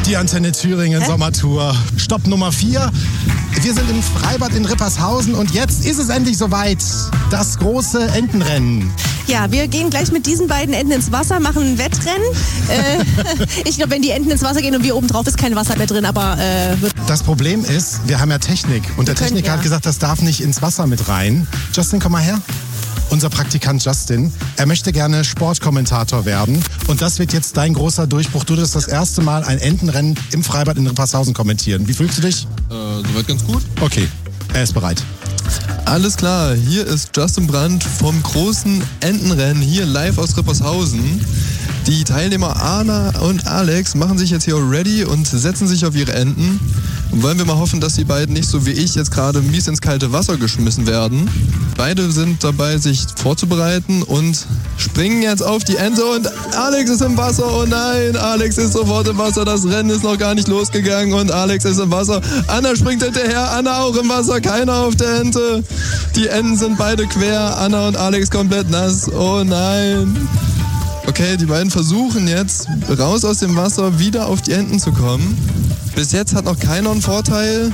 Die Antenne Thüringen Sommertour. Stopp Nummer 4. Wir sind im Freibad in Rippershausen und jetzt ist es endlich soweit. Das große Entenrennen. Ja, wir gehen gleich mit diesen beiden Enten ins Wasser, machen ein Wettrennen. Ich glaube, wenn die Enten ins Wasser gehen und wir oben drauf, ist kein Wasser mehr drin, aber... Das Problem ist, wir haben ja Technik und der Techniker hat gesagt, das darf nicht ins Wasser mit rein. Justin, komm mal her. Unser Praktikant Justin, er möchte gerne Sportkommentator werden und das wird jetzt dein großer Durchbruch. Du wirst das erste Mal ein Entenrennen im Freibad in Rippershausen kommentieren. Wie fühlst du dich? Soweit ganz gut. Okay, er ist bereit. Alles klar, hier ist Justin Brandt vom großen Entenrennen hier live aus Rippershausen. Die Teilnehmer Anna und Alex machen sich jetzt hier ready und setzen sich auf ihre Enten. Und wollen wir mal hoffen, dass die beiden nicht so wie ich jetzt gerade mies ins kalte Wasser geschmissen werden. Beide sind dabei, sich vorzubereiten und springen jetzt auf die Ente und Alex ist im Wasser. Oh nein, Alex ist sofort im Wasser. Das Rennen ist noch gar nicht losgegangen und Alex ist im Wasser. Anna springt hinterher, Anna auch im Wasser, keiner auf der Ente. Die Enten sind beide quer, Anna und Alex komplett nass. Oh nein. Okay, die beiden versuchen jetzt, raus aus dem Wasser wieder auf die Enten zu kommen. Bis jetzt hat noch keiner einen Vorteil.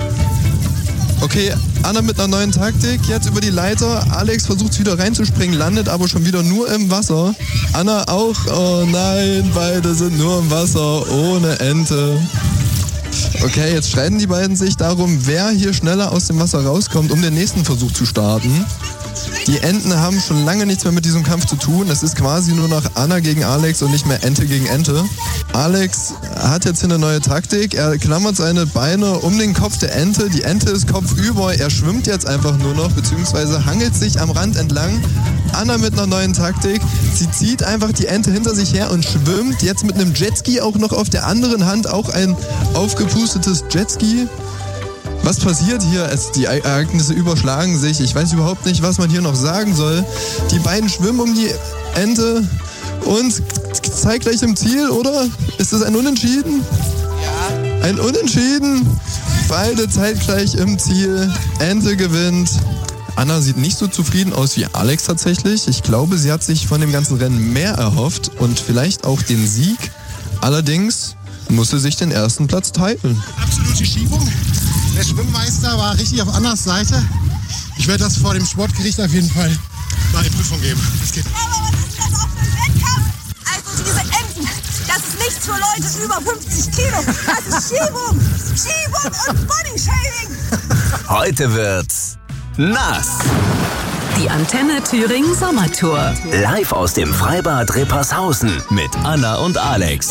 Okay, Anna mit einer neuen Taktik, jetzt über die Leiter. Alex versucht wieder reinzuspringen, landet aber schon wieder nur im Wasser. Anna auch. Oh nein, beide sind nur im Wasser, ohne Ente. Okay, jetzt streiten die beiden sich darum, wer hier schneller aus dem Wasser rauskommt, um den nächsten Versuch zu starten. Die Enten haben schon lange nichts mehr mit diesem Kampf zu tun. Es ist quasi nur noch Anna gegen Alex und nicht mehr Ente gegen Ente. Alex hat jetzt hier eine neue Taktik. Er klammert seine Beine um den Kopf der Ente. Die Ente ist kopfüber. Er schwimmt jetzt einfach nur noch, beziehungsweise hangelt sich am Rand entlang. Anna mit einer neuen Taktik. Sie zieht einfach die Ente hinter sich her und schwimmt jetzt mit einem Jetski auch noch auf der anderen Hand. Auch ein aufgepustetes Jetski. Was passiert hier? Die Ereignisse überschlagen sich. Ich weiß überhaupt nicht, was man hier noch sagen soll. Die beiden schwimmen um die Ente und zeitgleich im Ziel, oder? Ist das ein Unentschieden? Ja. Ein Unentschieden. Beide zeitgleich im Ziel. Ente gewinnt. Anna sieht nicht so zufrieden aus wie Alex tatsächlich. Ich glaube, sie hat sich von dem ganzen Rennen mehr erhofft und vielleicht auch den Sieg. Allerdings muss sie sich den ersten Platz teilen. Absolute Schiebung. Der Schwimmmeister war richtig auf Annas Seite. Ich werde das vor dem Sportgericht auf jeden Fall mal eine Prüfung geben. Das geht. Aber was ist das auch für ein Wettkampf? Also diese Enten, das ist nichts für Leute über 50 Kilo. Das ist Schiebung. Schiebung und Bodyshaming. Heute wird's nass. Die Antenne Thüringen Sommertour. Live aus dem Freibad Rippershausen mit Anna und Alex.